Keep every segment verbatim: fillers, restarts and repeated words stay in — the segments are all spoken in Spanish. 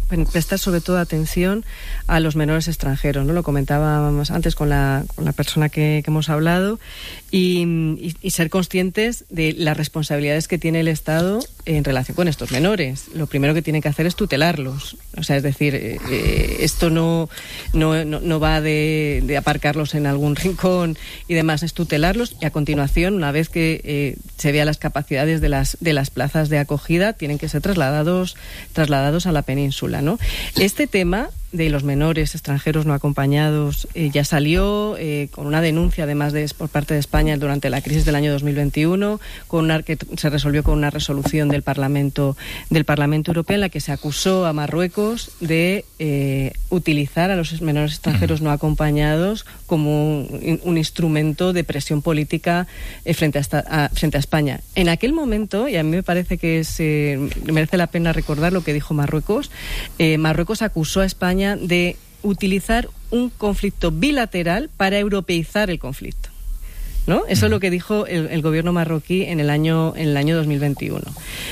prestar sobre todo atención a los menores extranjeros, ¿no? Lo comentábamos antes con la, con la persona que, que hemos hablado, y, y, y ser conscientes de las responsabilidades que tiene el Estado en relación con estos menores. Lo primero que tiene que hacer es tutelarlos. O sea, es decir, eh, esto no, no, no, no va de, de aparcarlos en algún rincón y demás, es tutelarlos, y a continuación, una vez que eh, se vean las capacidades de las, de las plazas de acogida, tienen que ser trasladados, trasladados a la península, ¿no? Este tema de los menores extranjeros no acompañados eh, ya salió eh, con una denuncia, además de por parte de España durante la crisis del año dos mil veintiuno, con una, que se resolvió con una resolución del Parlamento del Parlamento Europeo en la que se acusó a Marruecos de eh, utilizar a los menores extranjeros no acompañados como un, un instrumento de presión política eh, frente, a esta, a, frente a España. En aquel momento, y a mí me parece que es, eh, merece la pena recordar lo que dijo Marruecos, eh, Marruecos acusó a España de utilizar un conflicto bilateral para europeizar el conflicto, ¿no? Eso es lo que dijo el, el gobierno marroquí en el año en el año dos mil veintiuno.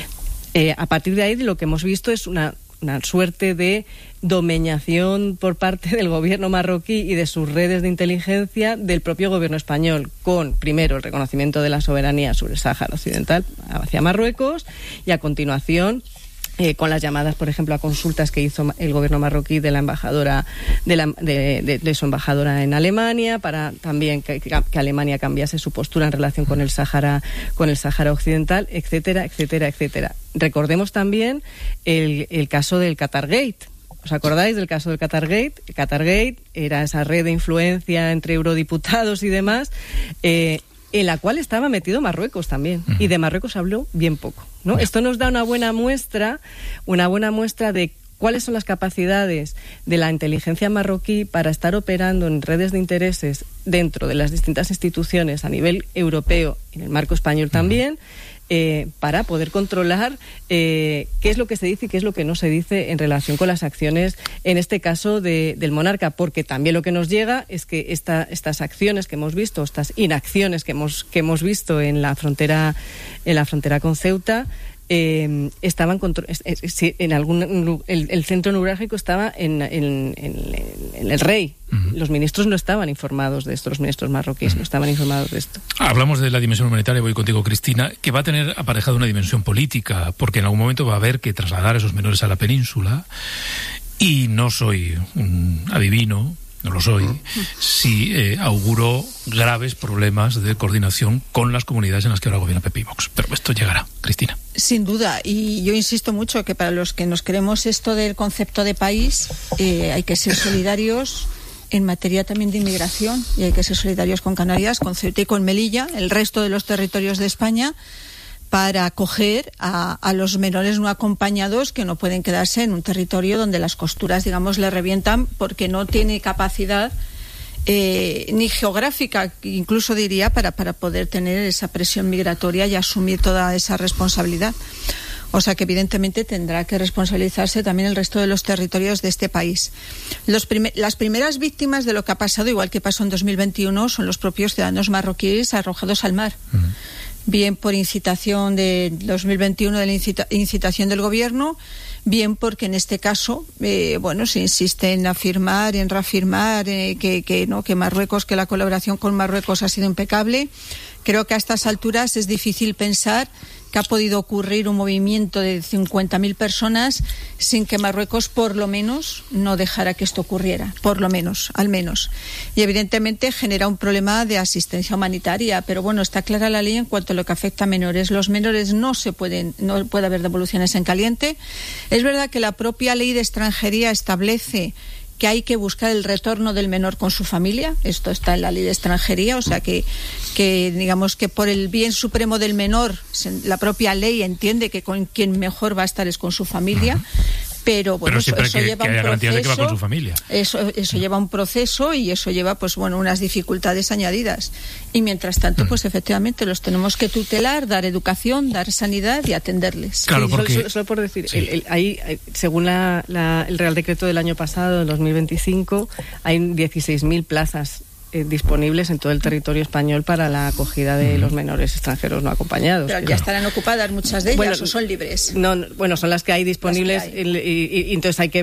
Eh, a partir de ahí, lo que hemos visto es una, una suerte de domeñación por parte del gobierno marroquí y de sus redes de inteligencia del propio gobierno español, con primero el reconocimiento de la soberanía sobre el Sáhara Occidental hacia Marruecos, y a continuación Eh, con las llamadas, por ejemplo, a consultas que hizo el gobierno marroquí de la embajadora de, la, de, de, de su embajadora en Alemania, para también que, que Alemania cambiase su postura en relación con el Sáhara con el Sáhara Occidental, etcétera, etcétera, etcétera. Recordemos también el, el caso del Qatargate. ¿Os acordáis del caso del Qatargate? El Qatargate era esa red de influencia entre eurodiputados y demás, eh, en la cual estaba metido Marruecos también, uh-huh. y de Marruecos habló bien poco, ¿no? Yeah. Esto nos da una buena muestra, una buena muestra de cuáles son las capacidades de la inteligencia marroquí para estar operando en redes de intereses dentro de las distintas instituciones a nivel europeo y en el marco español también, eh, para poder controlar eh, qué es lo que se dice y qué es lo que no se dice en relación con las acciones, en este caso de, del monarca, porque también lo que nos llega es que esta, estas acciones que hemos visto, estas inacciones que hemos, que hemos visto en la frontera, en la frontera con Ceuta, Eh, estaban contro- en algún el, el centro neurálgico estaba en, en, en, en el rey. Uh-huh. Los ministros no estaban informados de esto, los ministros marroquíes uh-huh. no estaban informados de esto. Hablamos de la dimensión humanitaria, voy contigo, Cristina, que va a tener aparejada una dimensión política, porque en algún momento va a haber que trasladar a esos menores a la península, y no soy un adivino, no lo soy, si eh, auguro graves problemas de coordinación con las comunidades en las que ahora gobierna P P y Vox. Pero esto llegará. Cristina. Sin duda, y yo insisto mucho que para los que nos queremos esto del concepto de país, eh, hay que ser solidarios en materia también de inmigración, y hay que ser solidarios con Canarias, con Ceuta y con Melilla, el resto de los territorios de España, para acoger a, a los menores no acompañados que no pueden quedarse en un territorio donde las costuras, digamos, le revientan porque no tiene capacidad eh, ni geográfica, incluso diría, para, para poder tener esa presión migratoria y asumir toda esa responsabilidad. O sea que evidentemente tendrá que responsabilizarse también el resto de los territorios de este país. Los prim- las primeras víctimas de lo que ha pasado, igual que pasó en dos mil veintiuno, son los propios ciudadanos marroquíes arrojados al mar. Uh-huh. Bien por incitación de dos mil veintiuno, de la incita- incitación del gobierno, bien porque en este caso, eh, bueno, se insiste en afirmar, en reafirmar eh, que, que, no, que Marruecos, que la colaboración con Marruecos ha sido impecable. Creo que a estas alturas es difícil pensar que ha podido ocurrir un movimiento de cincuenta mil personas sin que Marruecos, por lo menos, no dejara que esto ocurriera, por lo menos, al menos. Y evidentemente genera un problema de asistencia humanitaria, pero bueno, está clara la ley en cuanto a lo que afecta a menores. Los menores no se pueden, no puede haber devoluciones en caliente. Es verdad que la propia ley de extranjería establece que hay que buscar el retorno del menor con su familia. Esto está en la ley de extranjería, o sea que, que digamos que por el bien supremo del menor, la propia ley entiende que con quien mejor va a estar es con su familia. Pero bueno, Pero siempre eso, eso que, lleva que haya un garantía proceso, de que va con su familia. Eso, eso lleva un proceso y eso lleva, pues bueno, unas dificultades añadidas. Y mientras tanto, pues efectivamente los tenemos que tutelar, dar educación, dar sanidad y atenderles. Claro, sí, porque... solo, solo por decir, sí. el, el, ahí, según la, la, el Real Decreto del año pasado, en dos mil veinticinco, hay dieciséis mil plazas eh, disponibles en todo el territorio español para la acogida de los menores extranjeros no acompañados. Pero ya claro. estarán ocupadas muchas de ellas, bueno, o son libres. No, bueno, son las que hay disponibles, que hay. Y, y, y entonces hay que